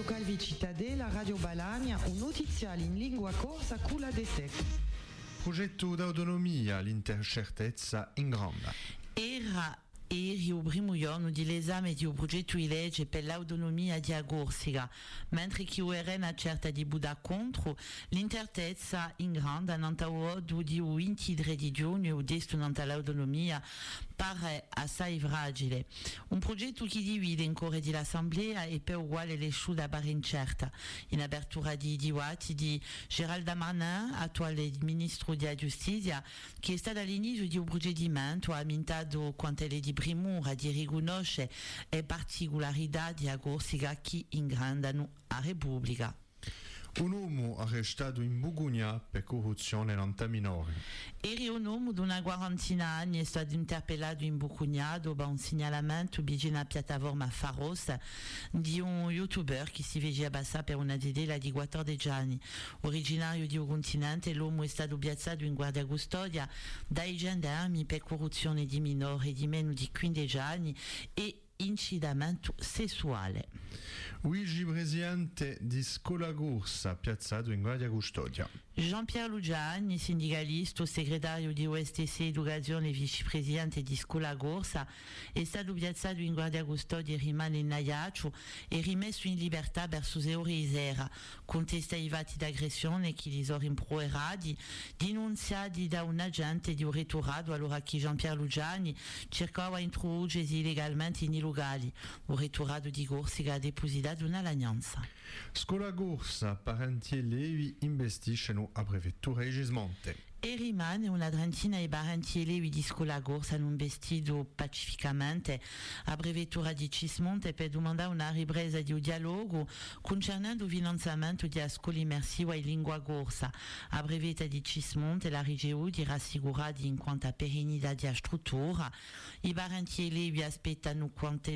Radio Calvi Cittadè, la Radio Balagna, un notiziale in lingua corsa culla de sec. Progetto d'autonomia, l'incertezza in grande. Ieri il primo giorno dell'esame di un progetto di legge per l'autonomia di Agorsica, mentre chi URN certa di Buda contro l'incertezza in grande nell'auto di 23 di giugno il destino all'autonomia pare assai fragile. Un progetto che divide in corre dell'Assemblea e per uguale le sciuda barra incerta. In apertura di dibattiti di Gérald Darmanin, attuale ministro della giustizia, che è stato all'inizio di un procedimento ammintato quanto le di primura di riconoscere e particolarità di Agorsica che ingrandano a Repubblica. Un uomo arrestato in Bugugna per corruzione nanta minore. Eri un uomo di una quarantina anni è stato interpellato in Bugugna dopo un segnalamento vicino alla piattaforma Faros di un youtuber che si faceva passare per una dedela di 14 anni. Originario di un continente, l'uomo è stato piazzato in guardia custodia dai gendarmi per corruzione di minori di meno di 15 anni e incitamento sessuale. Luigi Presidente di Scola Corsa, piazzato in guardia custodia. Jean-Pierre Lugiani, sindicalista, segretario di OSTC Educazione e vicepresidente di Scola Corsa, è stato piazzato in guardia custodia e rimane in Ajaccio e rimesso in libertà verso 6 ore di sera. Contesta i fatti d'aggressione che gli sono rimproverati, denunziati da un agente di un returato allora che Jean-Pierre Lugiani cercava di introdursi illegalmente in locali. Un returato di Corsica ha depositato una lagnanza. Scola Corsa, parenti e levi investiscono a prefettura di Gismonte. E rimane una trentina di parenti e levi di Scola Corsa hanno investito pacificamente a prefettura di Cismonte per domandare una ripresa di un dialogo concernendo il finanziamento di scuola immersiva in lingua corsa. A prefetta di Cismonte la ricevuta rassicurati in quanto a perenità di struttura. I parenti e levi aspettano quanto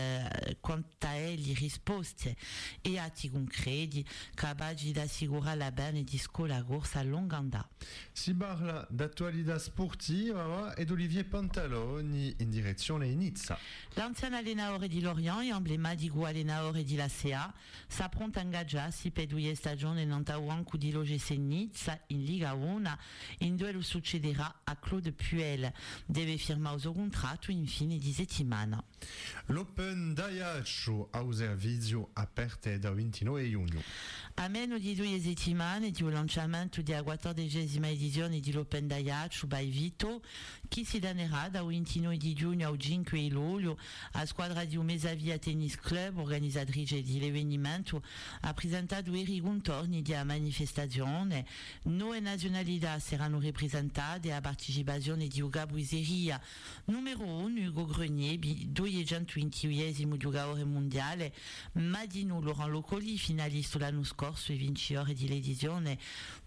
a le risposte e atti concreti capaci di assicurare la bene di Scola Corsa a lungo andare. Si parla d'attualità sportiva ed Olivier Pantaloni in direzione Nizza. L'anziano allenatore di Lorient e emblematico allenatore di la CA s'appronta a ingaggiarsi per 2 stagioni in Antauanco di l'OGC Nizza in Liga 1. In duello succederà a Claude Puel. Deve firmare il suo contratto in fine di settimana. L'Open d'Ajaccio ha un servizio aperto da 29 giugno. A meno di 2 settimane di un lanciamento della 14ª edizione di l'Open d'Ajaccio by Vito, che si danerà da 29 di giugno al 5 luglio. La squadra di Umesavia Tennis Club, organizzatrice dell'avvenimento, ha presentato ieri contorni della manifestazione. 9 nazionalità saranno rappresentate a partecipazione di Uga Buiseria, numero 1 Ugo Grenier, 228esimo giocatore mondiale, Madino Laurent Locoli, finalista l'anno scorso e vincitore dell'edizione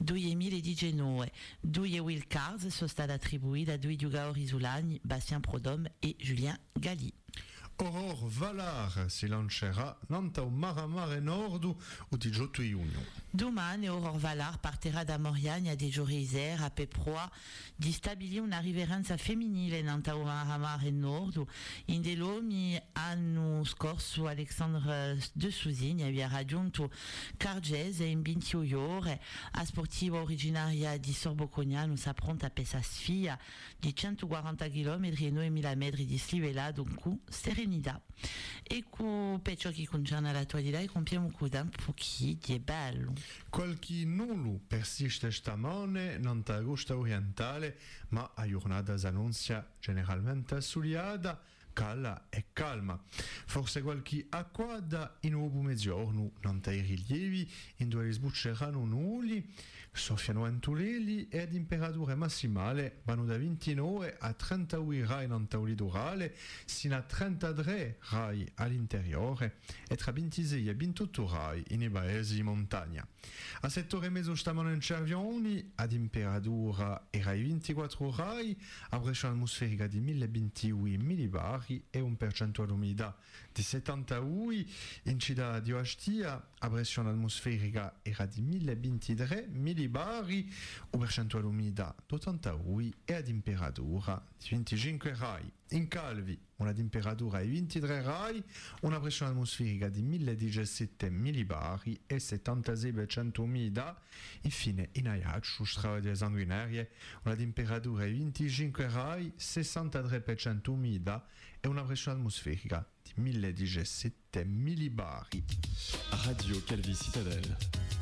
2019. 2 wild cards sono state attribuite a 2 giocatori isolani, Bastien Prodhomme e Julien Galli. Aurore Valar si lancerà nanta un Maramare Nord il 18 giugno. Domani Aurore Valar partirà da Moriania di Gioriser a Peproa di stabilire una riverenza femminile nanta un Maramare Nord. In delomi anno scorso Alexandre de Souzigny aveva raggiunto Cargese in 28 ore. La sportiva originaria di Sorbocognano si appronta per sa sfida di 140 km e 9.000 metri di slivelado con serenità. E per ciò che concerne l'attualità compiamo un po' chi è bello. Qualche nullo persiste stamane nella costa orientale, ma a giornata si annuncia generalmente assogliata, cala e calma. Forse qualche acquada in uovo mezzogiorno, non i rilievi, in dove sbucceranno nulli, soffiano ventuleli e a temperatura massimale vanno da 29 a 32 rai nel litorale, sino a 33 rai all'interiore e tra 26 e 28 rai nei paesi di montagna. A 7 ore e mezzo stiamo in Cervioni, a temperatura era 24 rai, a pressione atmosferica di 1021 millibar e un percentuale di umidità di 78, in città di Ostia a pressione atmosferica era di 1023 millibari, un percentuale di umidità di 81 e a temperatura di 25 rai. In Calvi una temperatura di 23 gradi, una pressione atmosferica di 1017 millibari e 76% umidità. Infine, in Ajaccio, strade sanguinarie, una temperatura di 25 gradi, 63% umidità e una pressione atmosferica di 1017 millibari. Radio Calvi Citadelle.